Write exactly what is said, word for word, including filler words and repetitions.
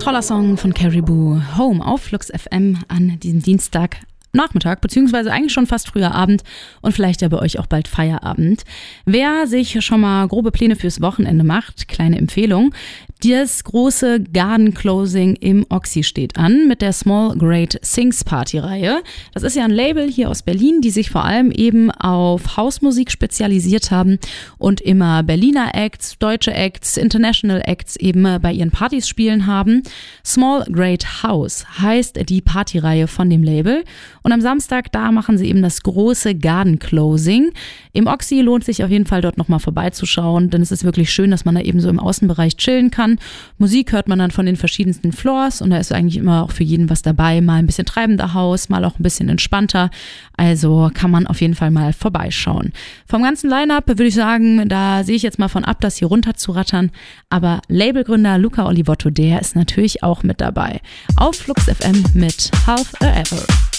Toller Song von Caribou, Home auf Flux F M an diesem Dienstag. Nachmittag, beziehungsweise eigentlich schon fast früher Abend und vielleicht ja bei euch auch bald Feierabend. Wer sich schon mal grobe Pläne fürs Wochenende macht, kleine Empfehlung, das große Garden Closing im Oxy steht an mit der Small Great Sings Party-Reihe. Das ist ja ein Label hier aus Berlin, die sich vor allem eben auf Hausmusik spezialisiert haben und immer Berliner Acts, deutsche Acts, International Acts eben bei ihren Partys spielen haben. Small Great House heißt die Partyreihe von dem Label. Und am Samstag, da machen sie eben das große Garden Closing. Im Oxy lohnt sich auf jeden Fall dort nochmal vorbeizuschauen, denn es ist wirklich schön, dass man da eben so im Außenbereich chillen kann. Musik hört man dann von den verschiedensten Floors und da ist eigentlich immer auch für jeden was dabei. Mal ein bisschen treibender Haus, mal auch ein bisschen entspannter. Also kann man auf jeden Fall mal vorbeischauen. Vom ganzen Line-Up würde ich sagen, da sehe ich jetzt mal von ab, das hier runter zu rattern. Aber Labelgründer Luca Olivotto, der ist natürlich auch mit dabei. Auf Flux F M mit Half a Ever.